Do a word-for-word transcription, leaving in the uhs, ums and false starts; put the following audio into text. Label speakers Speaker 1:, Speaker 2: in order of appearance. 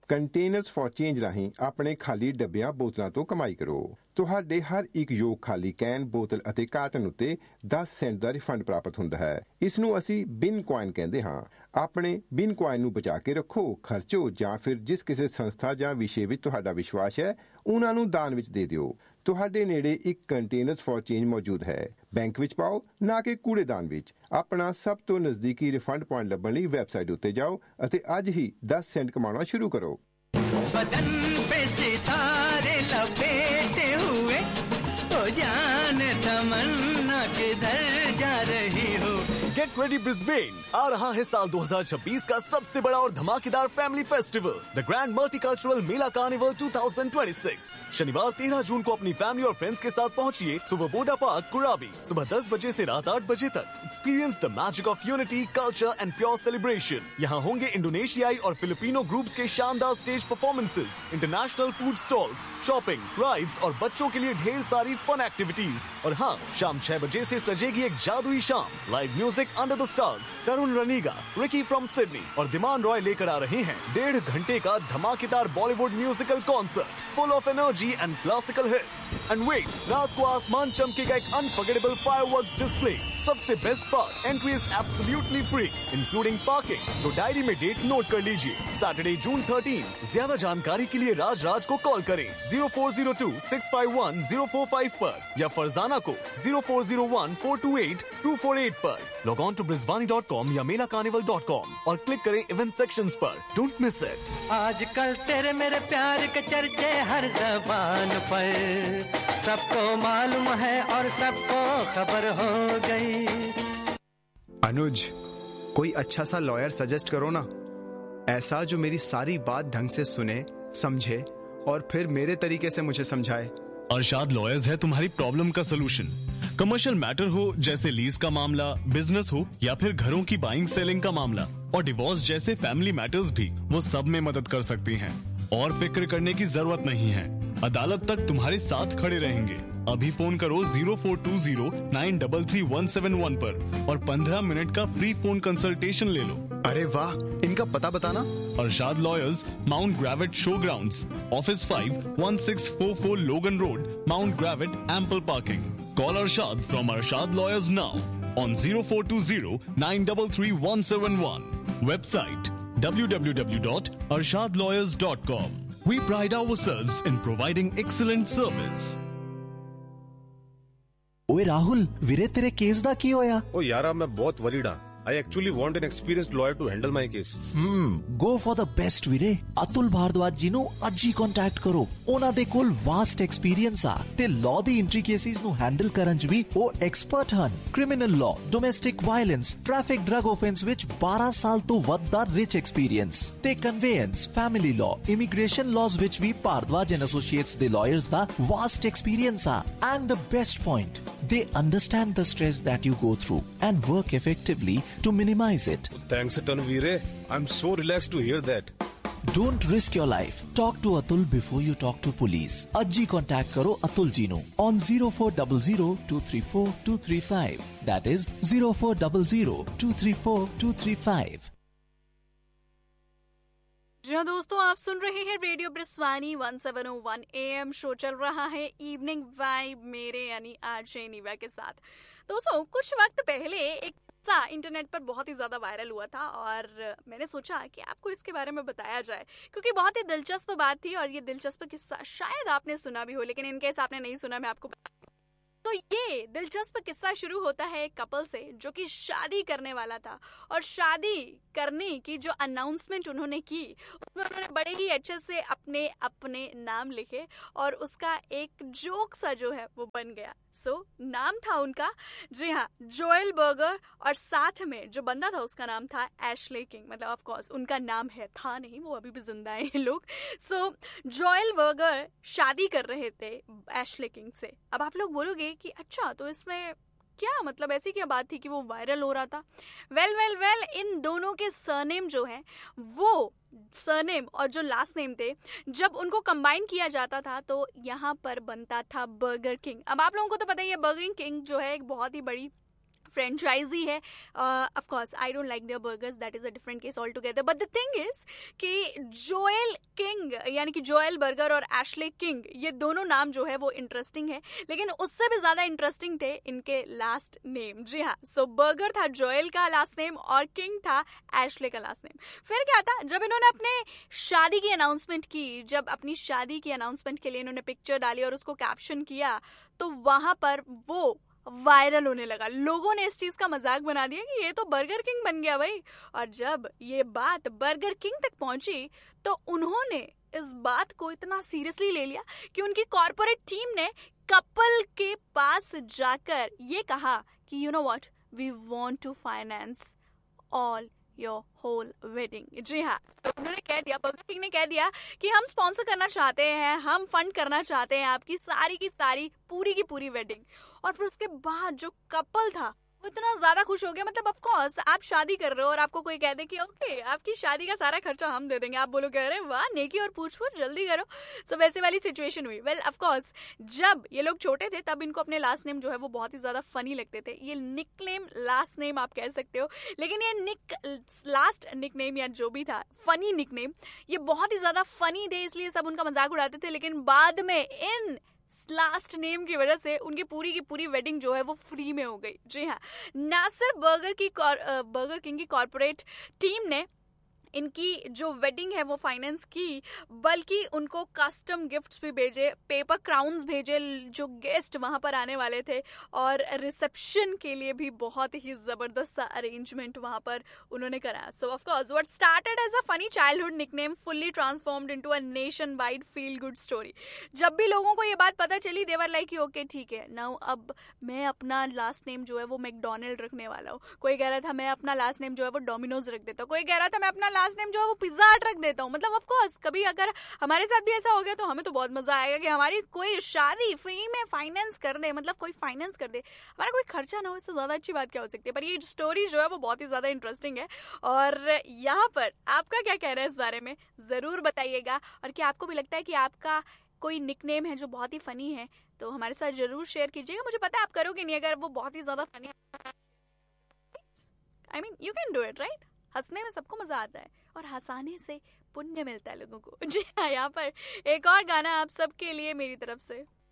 Speaker 1: Containers for change ਰਾਹੀਂ ਆਪਣੇ ਖਾਲੀ ਡੱਬਿਆਂ ਬੋਤਲਾਂ ਤੋਂ ਕਮਾਈ ਕਰੋ। ਤੁਹਾਡੇ ਹਰ ਇੱਕ ਯੋਗ ਖਾਲੀ ਕੈਨ, ਬੋਤਲ ਅਤੇ ਕਾਰਟਨ ਉੱਤੇ ਦਸ ਸੈਂਟ ਦਾ ਰਿਫੰਡ ਪ੍ਰਾਪਤ ਹੁੰਦਾ ਹੈ। ਇਸ ਨੂੰ ਅਸੀਂ ਬਿਨ ਕੁਆਇਨ ਕਹਿੰਦੇ ਹਾਂ। ਆਪਣੇ ਬਿਨ ਕੁਆਇਨ ਨੂੰ ਬਚਾ ਕੇ ਰੱਖੋ, ਖਰਚੋ ਜਾਂ ਫਿਰ ਜਿਸ ਕਿਸੇ ਸੰਸਥਾ ਜਾਂ ਵਿਸ਼ੇ ਵਿੱਚ ਤੁਹਾਡਾ ਵਿਸ਼ਵਾਸ ਹੈ ਉਹਨਾਂ ਨੂੰ ਦਾਨ ਵਿੱਚ ਦੇ ਦਿਓ। ਤੁਹਾਡੇ ਨੇੜੇ ਇੱਕ ਕੰਟੇਨਰਸ ਫॉर ਚੇਂਜ ਮੌਜੂਦ ਹੈ। ਬੈਂਕ ਵਿੱਚ ਪਾਓ, ਨਾ ਕਿ ਕੂੜੇਦਾਨ ਵਿੱਚ। ਆਪਣਾ ਸਭ ਤੋਂ ਨਜ਼ਦੀਕੀ ਰਿਫੰਡ ਪੁਆਇੰਟ ਲੱਭਣ ਲਈ ਵੈਬਸਾਈਟ ਉੱਤੇ ਜਾਓ ਅਤੇ ਅੱਜ ਹੀ ਦਸ ਸੈਂਟ ਕਮਾਉਣਾ ਸ਼ੁਰੂ ਕਰੋ।
Speaker 2: बदन पे सितारे लपेटे हुए ओ जान तमन्ना किधर जा रही हो।
Speaker 3: गेट रेडी ब्रिस्बेन, आ रहा है साल दो हज़ार छब्बीस का सबसे बड़ा और धमाकेदार family festival, the grand multicultural Mela carnival दो हज़ार छब्बीस। शनिवार तेरह जून को अपनी फैमिली और फ्रेंड्स के साथ पहुंचिए सुबह पार्क कुराबी, सुबह दस बजे से रात आठ बजे तक। Experience the magic of unity, culture and pure celebration. यहाँ होंगे इंडोनेशियाई और फिलिपिनो ग्रुप्स के शानदार stage performances, international food stalls, shopping, rides और बच्चों के लिए ढेर सारी फन एक्टिविटीज। और हाँ, शाम छह बजे से सजेगी एक जादुई शाम। Live music under the stars, Tarun रनीगा, Ricky from Sydney और दिमान रॉय लेकर आ रहे हैं डेढ़ घंटे का धमाकेदार Bollywood musical concert full of energy and classical hits. And wait, रात को आसमान चमकेगा एक अनफॉरगेटेबल फायरवर्क्स डिस्प्ले। सबसे best part, entry is absolutely free including parking. तो डायरी में डेट नोट कर लीजिए, सैटरडे जून थर्टीन। ज्यादा जानकारी के लिए राज राज को कॉल करें zero four zero to six five one zero four five पर या फरजाना को zero four zero one four to eight to four eight पर। Log on to ब्रिजवानी dot com या मेला कार्निवल डॉट कॉम और क्लिक करें इवेंट सेक्शंस पर। Don't miss it.
Speaker 2: आजकल तेरे मेरे प्यार के चर्चे हर जबान पर, सबको मालूम है और सबको खबर हो गई।
Speaker 4: अनुज, कोई अच्छा सा लॉयर सजेस्ट करो ना, ऐसा जो मेरी सारी बात ढंग से सुने, समझे और फिर मेरे तरीके से मुझे समझाए।
Speaker 5: अरशाद लॉयर्स है तुम्हारी प्रॉब्लम का सलूशन। कमर्शियल मैटर हो जैसे लीज का मामला, बिजनेस हो या फिर घरों की बाइंग सेलिंग का मामला और डिवोर्स जैसे फैमिली मैटर्स भी, वो सब में मदद कर सकती हैं। और फिक्र करने की जरूरत नहीं है, अदालत तक तुम्हारे साथ खड़े रहेंगे। अभी फोन करो zero four to zero nine three three one seven one पर और पंद्रह मिनट का फ्री फोन कंसल्टेशन ले लो।
Speaker 4: अरे वाह, इनका पता बताना।
Speaker 5: Arshad lawyers, mount ग्रेविट show grounds, office five one six four four लोगन road, mount ग्रेविट, ample parking. Call Arshad from Arshad Lawyers now on zero four two zero nine three three one seven one. Website w w w dot arshad lawyers dot com. We pride ourselves in providing excellent service.
Speaker 6: ओए राहुल, वीरे तेरे case दा की होया?
Speaker 7: ओ यारा, मैं बहुत worried हां। I actually want an experienced lawyer to handle my case.
Speaker 6: Hmm, go for the best ਵੀਰੇ। ਅਤੁਲ ਭਾਰਦਵਾਜ ਜੀ ਨੂੰ ਅੱਜ ਹੀ ਕੰਟੈਕਟ ਕਰੋ। ਉਹਨਾਂ ਦੇ ਕੋਲ ਵਾਸਟ ਐਕਸਪੀਰੀਅੰਸ ਆ ਤੇ ਲਾਅ ਦੀ ਐਂਟਰੀ ਕੇਸਿਸ ਨੂੰ ਹੈਂਡਲ ਕਰਨ 'ਚ ਵੀ ਉਹ ਐਕਸਪਰਟ ਹਨ। Criminal law, domestic violence, traffic drug offence ਵਿੱਚ ਬਾਰਾਂ ਸਾਲ ਤੋਂ ਵੱਧ ਦਾ ਰਿਚ ਐਕਸਪੀਰੀਅੰਸ ਤੇ ਕਨਵੇਅੰਸ, ਫੈਮਿਲੀ ਲਾਅ, ਇਮੀਗ੍ਰੇਸ਼ਨ ਲਾਜ਼ ਵਿੱਚ ਵੀ ਭਾਰਦਵਾਜ ਐਂਡ ਐਸੋਸੀਏਟਸ ਦੇ ਲਾਇਰਸ ਦਾ ਵਾਸਟ ਐਕਸਪੀਰੀਅੰਸ ਆ। And the best point, they understand the stress that you go through and work effectively to minimize it.
Speaker 7: Thanks a ton, Veere. I'm so relaxed to hear that.
Speaker 6: Don't risk your life. Talk to Atul before you talk to police. Ajji contact karo Atul ji nu on zero four zero zero two three four two three five. That is zero four zero zero two three four two three five.
Speaker 8: जी हाँ दोस्तों, आप सुन रहे हैं radio ब्रिस्वानी one seven O one A M. Show चल रहा है evening vibe मेरे यानी आरजे नीवा के साथ। दोस्तों, कुछ वक्त पहले एक किस्सा इंटरनेट पर बहुत ही ज्यादा वायरल हुआ था और मैंने सोचा कि आपको इसके बारे में बताया जाए, क्योंकि बहुत ही दिलचस्प बात थी। और ये दिलचस्प किस्सा शायद आपने सुना भी हो, लेकिन इन केस आपने नहीं सुना, मैं आपको तो ये दिलचस्प किस्सा शुरू होता है एक कपल से जो कि शादी करने वाला था। और शादी करने की जो अनाउंसमेंट उन्होंने की, उसमें उन्होंने बड़े ही अच्छे से अपने अपने नाम लिखे और उसका एक जोक सा जो है वो बन गया। सो so, नाम था उनका, जी हाँ, जोएल बर्गर, और साथ में जो बंदा था उसका नाम था एशले किंग। मतलब ऑफ कोर्स उनका नाम है, था नहीं, वो अभी भी जिंदा है ये लोग। सो so, जोएल बर्गर शादी कर रहे थे एशले किंग से। अब आप लोग बोलोगे कि अच्छा, तो इसमें क्या मतलब, ऐसी क्या बात थी कि वो वायरल हो रहा था? वेल वेल वेल इन दोनों के सरनेम जो है, वो सरनेम और जो लास्ट नेम थे, जब उनको कंबाइन किया जाता था तो यहाँ पर बनता था बर्गर किंग। अब आप लोगों को तो पता ही है, बर्गर किंग जो है एक बहुत ही बड़ी फ्रेंचाइजी है. Of course I don't like there burgers, that is a different case all together. But the thing is कि जोएल किंग यानी कि जोएल बर्गर और एशले किंग, ये दोनों नाम जो है वो इंटरेस्टिंग है, लेकिन उससे भी ज्यादा इंटरेस्टिंग थे इनके लास्ट नेम. जी हाँ, सो बर्गर था जोएल का लास्ट नेम और किंग था एशले का लास्ट नेम. फिर क्या था, जब इन्होंने अपने शादी की अनाउंसमेंट की, जब अपनी शादी की अनाउंसमेंट के लिए इन्होंने पिक्चर डाली और उसको कैप्शन किया, तो वहां पर वो वायरल होने लगा. लोगों ने इस चीज का मजाक बना दिया कि ये तो बर्गर किंग बन गया भाई. और जब ये बात बर्गर किंग तक पहुंची तो उन्होंने इस बात को इतना सीरियसली ले लिया कि उनकी कॉर्पोरेट टीम ने कपल के पास जाकर ये कहा कि you know what, we want to finance all your whole wedding. जी हाँ, तो उन्होंने कह दिया, बर्गर किंग ने कह दिया कि हम स्पॉन्सर करना चाहते हैं, हम फंड करना चाहते हैं आपकी सारी की सारी पूरी की पूरी वेडिंग. और फिर उसके बाद जो कपल था वो इतना ज्यादा खुश हो गया. मतलब ऑफ कोर्स आप शादी कर रहे हो और आपको कोई कह दे कि ओके आपकी शादी का सारा खर्चा हम दे देंगे, आप बोलोगे अरे वाह नेकी और पूछ पूछ जल्दी करो. सो वैसे वाली सिचुएशन हुई. वेल ऑफ कोर्स जब ये लोग छोटे थे तब इनको अपने लास्ट नेम जो है वो बहुत ही ज्यादा फनी लगते थे. ये निकनेम लास्ट नेम आप कह सकते हो, लेकिन ये निक लास्ट निकनेम या जो भी था फनी निकनेम, ये बहुत ही ज्यादा फनी थे, इसलिए सब उनका मजाक उड़ाते थे. लेकिन बाद में इन लास्ट नेम की वजह से उनकी पूरी की पूरी वेडिंग जो है वो फ्री में हो गई. जी हाँ, ना सिर्फ बर्गर की बर्गर किंग की कॉर्पोरेट टीम ने इनकी जो वेडिंग है वो फाइनेंस की, बल्कि उनको कस्टम गिफ्ट्स भी भेजे, पेपर क्राउन्स भेजे जो गेस्ट वहां पर आने वाले थे, और रिसेप्शन के लिए भी बहुत ही जबरदस्त सा अरेंजमेंट वहां पर उन्होंने कराया. सो of course what started as a funny childhood nickname fully transformed into a nation wide feel good story. जब भी लोगों को ये बात पता चली देवर लाइक ओके ठीक है नाउ अब मैं अपना लास्ट नेम जो है वो मैकडोनल्ड रखने वाला हूँ. कोई कह रहा था मैं अपना लास्ट नेम जो है वो डोमिनोज रख देता हूँ, कोई कह रहा था मैं अपना लास्ट नेम जो है वो पिज्जा हट रख देता हूँ. मतलब ऑफ कोर्स कभी अगर हमारे साथ भी ऐसा हो गया तो हमें तो बहुत मजा आएगा कि हमारी कोई शादी फ्री में फाइनेंस कर दे, मतलब कोई फाइनेंस कर दे, हमारा कोई खर्चा ना हो. इससे ज्यादा अच्छी बात क्या हो सकती है. पर ये स्टोरी जो है वो बहुत ही ज्यादा इंटरेस्टिंग है. और यहाँ पर आपका क्या कहना है इस बारे में जरूर बताइएगा. और क्या आपको भी लगता है कि आपका कोई निकनेम है जो बहुत ही फनी है, तो हमारे साथ जरूर शेयर कीजिएगा. मुझे पता है आप करोगे नहीं अगर वो बहुत ही ज्यादा funny. I mean you can do it right. हंसने में सबको मजा आता है और हंसाने से पुण्य मिलता है लोगों को. जी हाँ, यहाँ पर एक और गाना आप सबके लिए मेरी तरफ से.